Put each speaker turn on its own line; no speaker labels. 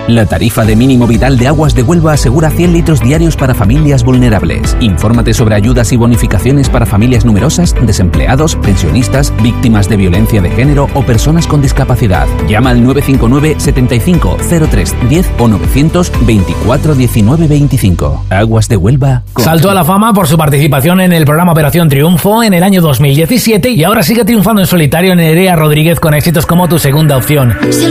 La tarifa de mínimo vital de Aguas de Huelva asegura 100 litros diarios para familias vulnerables. Infórmate sobre ayudas y bonificaciones para familias numerosas, desempleados, pensionistas, víctimas de violencia de género o personas con discapacidad. Llama al 959 75 03 10 o 924 19 25. Aguas de Huelva.
Saltó a la fama por su participación en el programa Operación Triunfo en el año 2017 y ahora sigue triunfando en solitario en Nerea Rodríguez con éxitos como Tu segunda opción.